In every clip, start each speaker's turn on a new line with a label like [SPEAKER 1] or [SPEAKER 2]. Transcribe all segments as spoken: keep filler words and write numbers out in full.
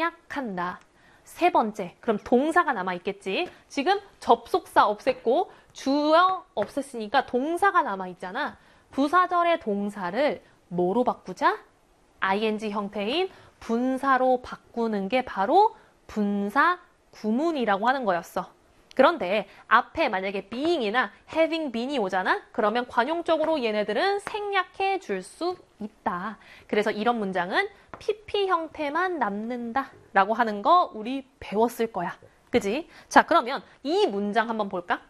[SPEAKER 1] 생략한다. 세 번째, 그럼 동사가 남아있겠지. 지금 접속사 없앴고 주어 없앴으니까 동사가 남아있잖아. 부사절의 동사를 뭐로 바꾸자? 아이엔지 형태인 분사로 바꾸는 게 바로 분사 구문이라고 하는 거였어. 그런데 앞에 만약에 being이나 having been이 오잖아? 그러면 관용적으로 얘네들은 생략해 줄 수 있다. 그래서 이런 문장은 피피 형태만 남는다 라고 하는 거 우리 배웠을 거야. 그지? 자, 그러면 이 문장 한번 볼까?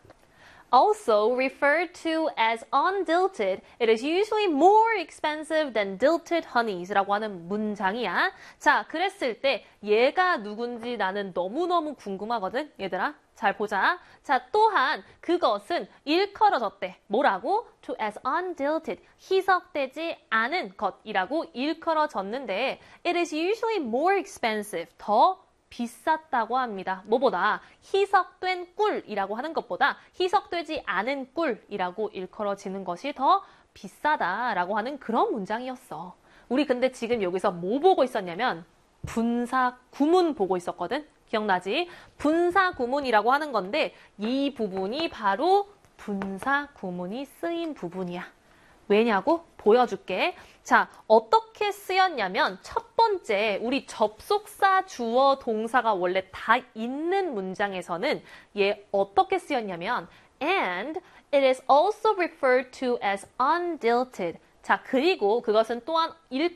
[SPEAKER 1] Also referred to as undilted, it is usually more expensive than dilted honeys 라고 하는 문장이야. 자, 그랬을 때 얘가 누군지 나는 너무너무 궁금하거든, 얘들아. 잘 보자. 자, 또한 그것은 일컬어졌대. 뭐라고? To as undilted, 희석되지 않은 것이라고 일컬어졌는데 it is usually more expensive, 더 비쌌다고 합니다. 뭐보다? 희석된 꿀이라고 하는 것보다 희석되지 않은 꿀이라고 일컬어지는 것이 더 비싸다라고 하는 그런 문장이었어. 우리 근데 지금 여기서 뭐 보고 있었냐면 분사 구문 보고 있었거든? 기억나지? 분사 구문이라고 하는 건데 이 부분이 바로 분사 구문이 쓰인 부분이야. 왜냐고? 보여줄게. 자, 어떻게 쓰였냐면 첫 번째 우리 접속사, 주어, 동사가 원래 다 있는 문장에서는 얘 어떻게 쓰였냐면 and it is also referred to as undilted. 자, 그리고 그것은 또한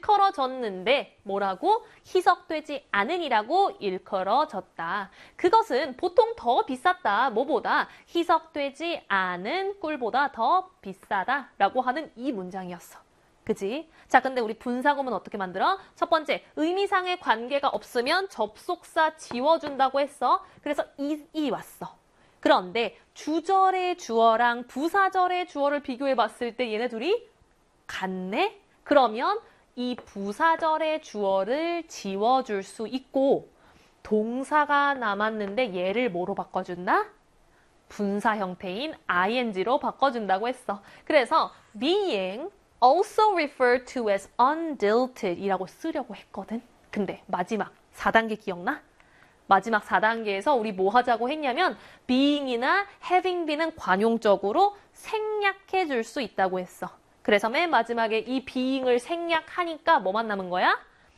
[SPEAKER 1] 일컬어졌는데 뭐라고? 희석되지 않으니라고 일컬어졌다. 그것은 보통 더 비쌌다. 뭐보다? 희석되지 않은 꿀보다 더 비싸다 라고 하는 이 문장이었어. 그지? 자, 근데 우리 분사구문 어떻게 만들어? 첫 번째, 의미상의 관계가 없으면 접속사 지워준다고 했어. 그래서 이, 이 왔어. 그런데 주절의 주어랑 부사절의 주어를 비교해 봤을 때 얘네 둘이 같네? 그러면 이 부사절의 주어를 지워줄 수 있고 동사가 남았는데 얘를 뭐로 바꿔준다? 분사 형태인 아이엔지로 바꿔준다고 했어. 그래서 being also referred to as undilted 이라고 쓰려고 했거든. 근데 마지막 사 단계 기억나? 마지막 사 단계에서 우리 뭐 하자고 했냐면 being이나 having been은 관용적으로 생략해 줄 수 있다고 했어. 그래서 맨 마지막에 이 being을 생략하니까 뭐만 남은 거야?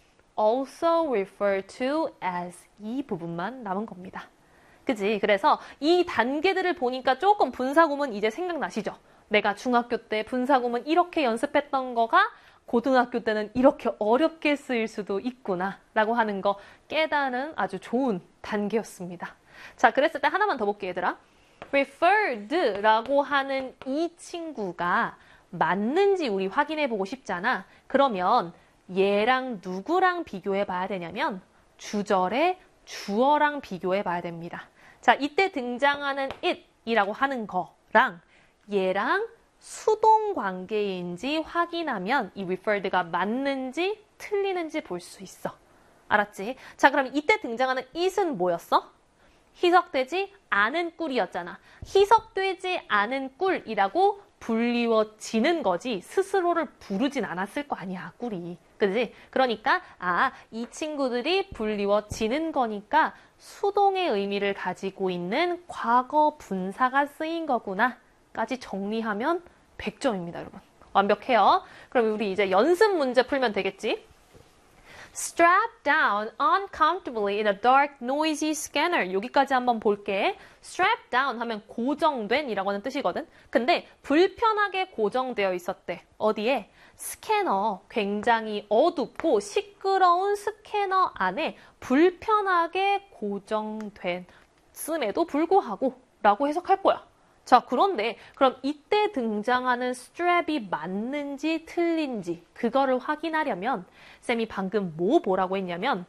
[SPEAKER 1] also referred to as 이 부분만 남은 겁니다. 그지? 그래서 이 단계들을 보니까 조금 분사구문 이제 생각나시죠? 내가 중학교 때 분사구문 이렇게 연습했던 거가 고등학교 때는 이렇게 어렵게 쓰일 수도 있구나 라고 하는 거 깨달은 아주 좋은 단계였습니다. 자, 그랬을 때 하나만 더 볼게 얘들아. referred라고 하는 이 친구가 맞는지 우리 확인해 보고 싶잖아. 그러면 얘랑 누구랑 비교해 봐야 되냐면 주절의 주어랑 비교해 봐야 됩니다. 자, 이때 등장하는 it이라고 하는 거랑 얘랑 수동 관계인지 확인하면 이 referred가 맞는지 틀리는지 볼 수 있어. 알았지? 자, 그럼 이때 등장하는 it은 뭐였어? 희석되지 않은 꿀이었잖아. 희석되지 않은 꿀이라고 불리워지는 거지 스스로를 부르진 않았을 거 아니야, 꿀이. 그지? 그러니까 아, 이 친구들이 불리워지는 거니까 수동의 의미를 가지고 있는 과거 분사가 쓰인 거구나 까지 정리하면 백 점입니다, 여러분. 완벽해요. 그럼 우리 이제 연습 문제 풀면 되겠지? Strap down uncomfortably in a dark, noisy scanner. 여기까지 한번 볼게. Strap down 하면 고정된 이라고 하는 뜻이거든. 근데 불편하게 고정되어 있었대. 어디에? 스캐너. 굉장히 어둡고 시끄러운 스캐너 안에 불편하게 고정된 씀에도 불구하고 라고 해석할 거야. 자, 그런데 그럼 이때 등장하는 strap이 맞는지 틀린지 그거를 확인하려면 쌤이 방금 뭐 보라고 했냐면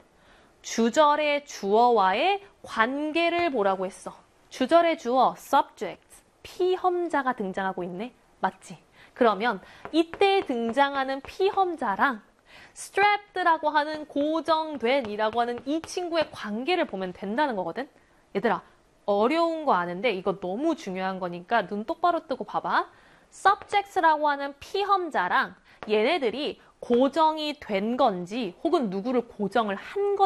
[SPEAKER 1] 주절의 주어와의 관계를 보라고 했어. 주절의 주어 subject, 피험자가 등장하고 있네. 맞지? 그러면 이때 등장하는 피험자랑 strapped라고 하는 고정된 이라고 하는 이 친구의 관계를 보면 된다는 거거든. 얘들아, 어려운 거 아는데 이거 너무 중요한 거니까 눈 똑바로 뜨고 봐봐. subject라고 하는 피험자랑 얘네들이 고정이 된 건지 혹은 누구를 고정을 한 건지